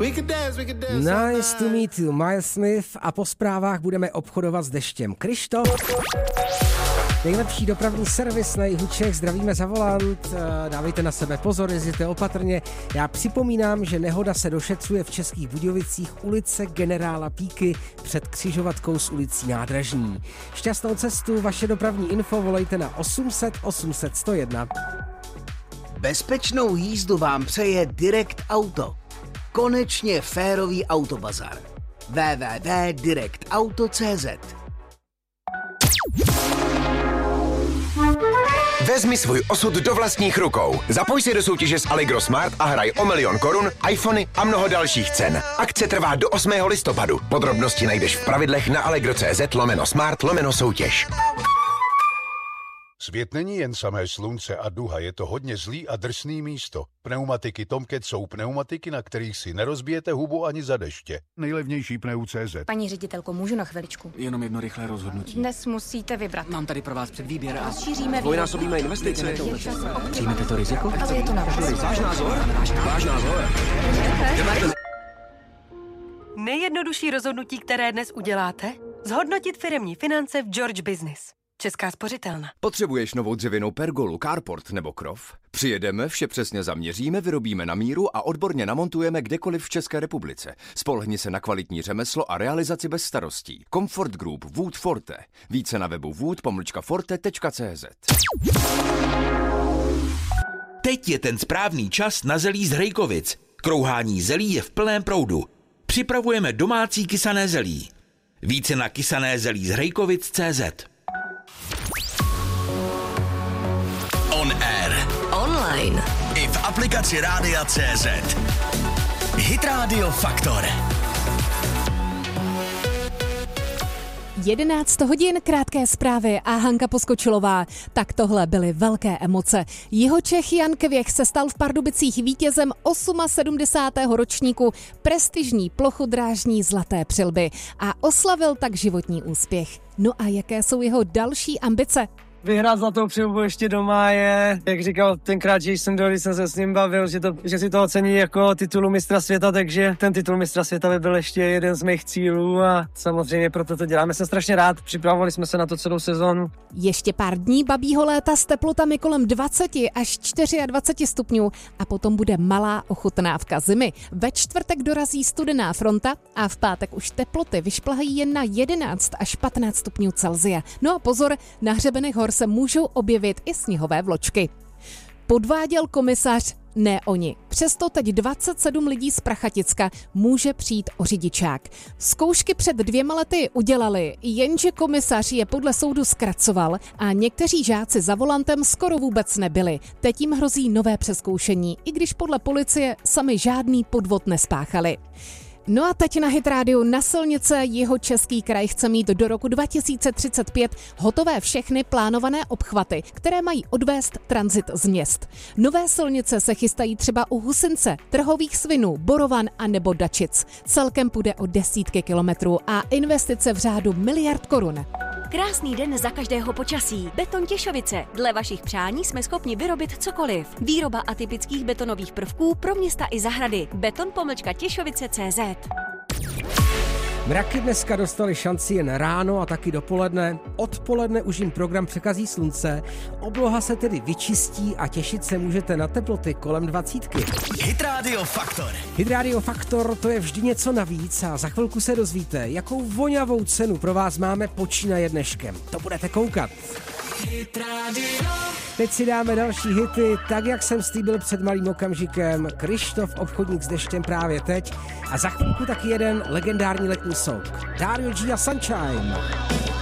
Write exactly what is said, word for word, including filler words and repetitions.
Nice to meet you, Miles Smith, a po zprávách budeme obchodovat s deštěm. Krištof, nejlepší dopravní servis na jihu Čech, zdravíme za volant, dávejte na sebe pozor, jezdíte opatrně. Já připomínám, že nehoda se došetřuje v Českých Budějovicích, ulice Generála Píky před křižovatkou s ulicí Nádražní. Šťastnou cestu, vaše dopravní info volejte na osm set osm set sto jedna. Bezpečnou jízdu vám přeje Direct Auto. Konečně férový autobazar. w w w tečka direct auto tečka c z. Vezmi svůj osud do vlastních rukou. Zapoj se do soutěže s Allegro Smart a hraj o milion korun, iPhony a mnoho dalších cen. Akce trvá do osmého listopadu. Podrobnosti najdeš v pravidlech na allegro tečka cz lomeno smart lomeno soutěž. Svět není jen samé slunce a duha, je to hodně zlý a drsný místo. Pneumatiky Tomcat jsou pneumatiky, na kterých si nerozbijete hubu ani za deště. Nejlevnější pneu tečka cé zet. Paní ředitelko, můžu na chviličku? Jenom jedno rychlé rozhodnutí. Dnes musíte vybrat. Mám tady pro vás předvýběr a Rozšíříme dvojnásobíme investice. Přijmete to riziko? Ale je to na vás. Váš názor? Váš názor? Nejjednodušší rozhodnutí, které dnes uděláte? Zhodnotit firemní finance v George Business. Česká spořitelna. Potřebuješ novou dřevěnou pergolu, carport nebo krov? Přijedeme, vše přesně zaměříme, vyrobíme na míru a odborně namontujeme kdekoliv v České republice. Spolehni se na kvalitní řemeslo a realizaci bez starostí. Comfort Group Wood Forte. Více na webu wood pomlčka forte tečka cé zet. Teď je ten správný čas na zelí z Hrejkovic. Krouhání zelí je v plném proudu. Připravujeme domácí kysané zelí. Více na kysané zelí z Hrejkovic tečka cé zet. On air. Online. I v aplikaci Rádia tečka cé zet. Hit Radio Faktor. jedenáct hodin, krátké zprávy a Hanka Poskočilová. Tak tohle byly velké emoce. Jihočech Jan Kvěch se stal v Pardubicích vítězem sedmdesátého osmého ročníku prestižní plochodrážní Zlaté přilby a oslavil tak životní úspěch. No a jaké jsou jeho další ambice? Vyhrát Zlatou přilbu ještě doma je, jak říkal tenkrát, že jsem dole, jsem se s ním bavil, že, to, že si toho cení jako titulu mistra světa, takže ten titul mistra světa by byl ještě jeden z mých cílů a samozřejmě proto to děláme. Jsem strašně rád, připravovali jsme se na to celou sezonu. Ještě pár dní babího léta s teplotami kolem dvacet až dvacet čtyři stupňů a potom bude malá ochutnávka zimy. Ve čtvrtek dorazí studená fronta a v pátek už teploty vyšplhají jen na jedenáct až patnáct stupňů Celsia. No a pozor, na hřebenech hor se můžou objevit i sněhové vločky. Podváděl komisař? Ne oni. Přesto teď dvacet sedm lidí z Prachaticka může přijít o řidičák. Zkoušky před dvěma lety udělali, jenže komisař je podle soudu zkracoval a někteří žáci za volantem skoro vůbec nebyli. Teď jim hrozí nové přezkoušení, i když podle policie sami žádný podvod nespáchali. No a teď na Hit Radio. Na silnice Jihočeský kraj chce mít do roku dva tisíce třicet pět hotové všechny plánované obchvaty, které mají odvést tranzit z měst. Nové silnice se chystají třeba u Husince, Trhových Svinů, Borovan a nebo Dačic. Celkem půjde o desítky kilometrů a investice v řádu miliard korun. Krásný den za každého počasí. Beton Těšovice. Dle vašich přání jsme schopni vyrobit cokoliv. Výroba atypických betonových prvků pro města i zahrady. Beton pomlčka Těšovice tečka cé zet. Mraky dneska dostali šanci jen ráno a taky dopoledne. Odpoledne už jim program překazí slunce. Obloha se tedy vyčistí a těšit se můžete na teploty kolem dvacítky. Hit Radio Faktor. Hit Radio Faktor, to je vždy něco navíc a za chvilku se dozvíte, jakou vonavou cenu pro vás máme počínaje dneškem. To budete koukat. Hit Radio. Teď si dáme další hity, tak jak jsem slíbil před malým okamžikem. Krištof, obchodník s deštěm právě teď a za chvilku taky jeden legendární letní song. Dario G a Sunshine.